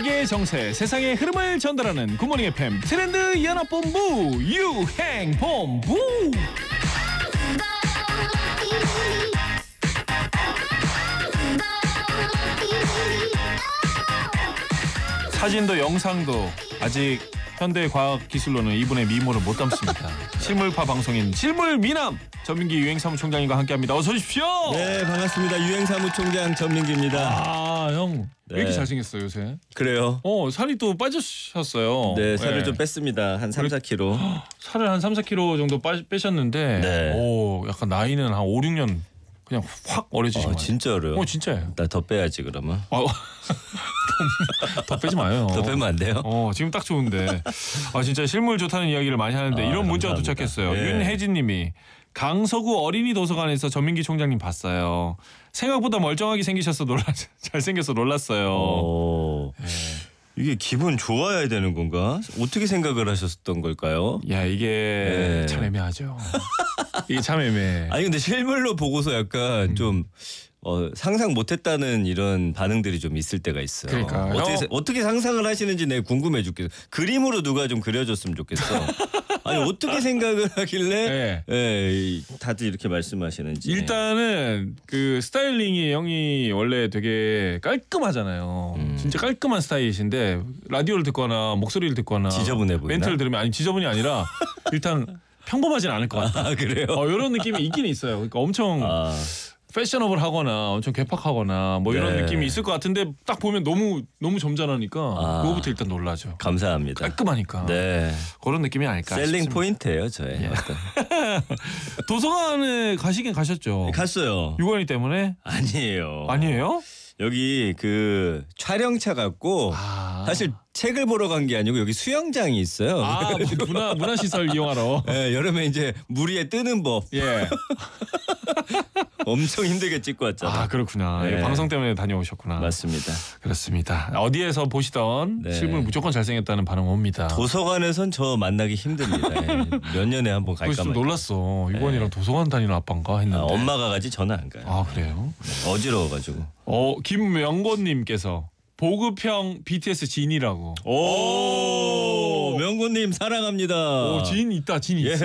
세계의 정세, 세상의 흐름을 전달하는 굿모닝 FM 트렌드 연합본부 유행본부. 사진도 영상도 아직 현대 과학 기술로는 이분의 미모를 못 담습니다. 실물파 방송인 실물미남 전민기 유행사무총장님과 함께합니다. 어서 오십시오. 네, 반갑습니다. 유행사무총장 전민기입니다. 아, 형. 왜 이렇게 네. 잘생겼어요 요새? 그래요? 살이 또 빠지셨어요. 네, 살을 네. 좀 뺐습니다. 한 3, 4kg. 살을 한 3, 4kg 정도 빼셨는데 네. 오, 약간 나이는 한 5, 6년 그냥 확 어려지신 것 같아요. 진짜로요? 진짜예요. 나 더 빼야지 그러면. 더 빼지 마요. 더 빼면 안 돼요? 지금 딱 좋은데. 진짜 실물 좋다는 이야기를 많이 하는데 이런 문자가 감사합니다. 도착했어요. 네. 윤혜진 님이 강서구 어린이 도서관에서 전민기 총장님 봤어요. 생각보다 멀쩡하게 생기셔서 잘생겨서 놀랐어요. 네. 이게 기분 좋아야 되는 건가? 어떻게 생각을 하셨던 걸까요? 야, 이게 네. 참 애매하죠. 이게 참 애매해. 아니 근데 실물로 보고서 약간 좀 상상 못했다는 이런 반응들이 좀 있을 때가 있어요. 그러니까. 어떻게 상상을 하시는지 내가 궁금해 죽겠어. 그림으로 누가 좀 그려줬으면 좋겠어. 아니 어떻게 생각을 하길래 다들 이렇게 말씀하시는지. 일단은 그 스타일링이 형이 원래 되게 깔끔하잖아요. 진짜 깔끔한 스타일이신데 라디오를 듣거나 목소리를 듣거나 지저분해 보이나? 멘트를 들으면 아니 지저분이 아니라 일단 평범하진 않을 것 같아. 아 그래요? 이런 느낌이 있긴 있어요. 그러니까 엄청 패셔너블하거나 엄청 괴팍하거나 뭐 이런 네. 느낌이 있을 것 같은데 딱 보면 너무 점잖으니까 그거부터 일단 놀라죠. 감사합니다. 깔끔하니까. 네. 그런 느낌이 아닐까 셀링 싶습니다. 포인트예요, 저의. 어떤. 도서관에 가시긴 가셨죠. 갔어요. 유관이 때문에? 아니에요. 아니에요? 여기 그 촬영차 갖고 사실 책을 보러 간 게 아니고 여기 수영장이 있어요. 문화시설 이용하러. 네, 여름에 이제 물 위에 뜨는 법 예. 엄청 힘들게 찍고 왔잖아. 그렇구나. 네. 방송 때문에 다녀오셨구나. 맞습니다. 그렇습니다. 어디에서 보시던 네. 실물 무조건 잘생겼다는 반응 옵니다. 도서관에선 저 만나기 힘듭니다. 몇 년에 한번 갈까 그래서 좀 말까. 놀랐어. 유관이랑 도서관 다니는 아빠인가 했는데. 엄마가 가지 저는 안 가요. 그래요? 어지러워가지고. 김명곤님께서 보급형 BTS 진이라고. 오, 명곤님 사랑합니다. 진 있다. 진 있어.